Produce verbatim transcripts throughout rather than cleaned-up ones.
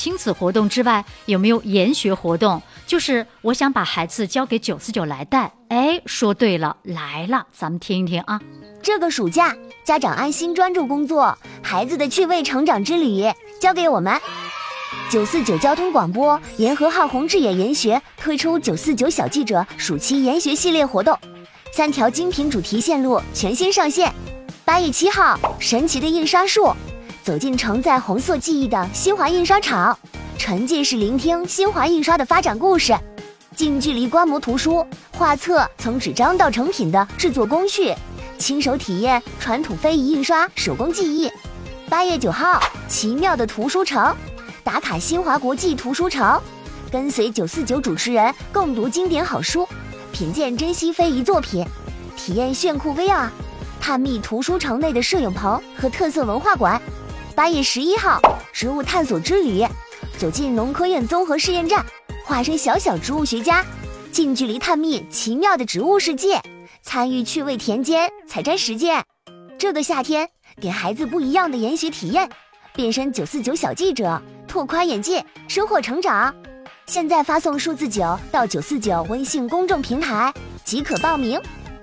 亲子活动之外，有没有研学活动？就是我想把孩子交给九四九来带。哎，说对了，来了，咱们听一听啊。 这个暑假，家长安心专注工作，孩子的趣味成长之旅交给我们。九四九交通广播沿河浩宏志野研学推出九四九小记者暑期研学系列活动，三条精品主题线路全新上线。八月七号，神奇的印刷术，走进承载红色记忆的新华印刷厂，沉浸式聆听新华印刷的发展故事，近距离观摩图书画册从纸张到成品的制作工序，亲手体验传统非遗印刷手工技艺。八月九号，奇妙的图书城，打卡新华国际图书城，跟随九四九主持人共读经典好书，品鉴珍稀非遗作品，体验炫酷 V R， 探秘图书城内的摄影棚和特色文化馆。八月十一号，植物探索之旅，走进农科院综合试验站，化身小小植物学家，近距离探秘奇妙的植物世界，参与趣味田间采摘实践。这个夏天，给孩子不一样的研学体验，变身九四九小记者，拓宽眼界，收获成长。现在发送数字九到九四九微信公众平台即可报名。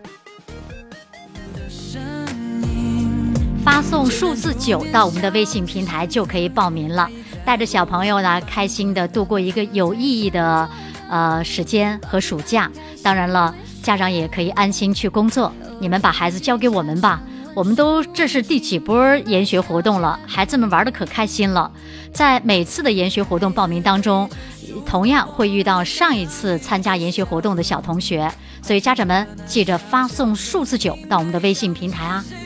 发送数字九到我们的微信平台就可以报名了，带着小朋友呢，开心的度过一个有意义的呃时间和暑假。当然了，家长也可以安心去工作，你们把孩子交给我们吧。我们都这是第几波研学活动了，孩子们玩得可开心了。在每次的研学活动报名当中，同样会遇到上一次参加研学活动的小同学，所以家长们记着发送数字九到我们的微信平台啊。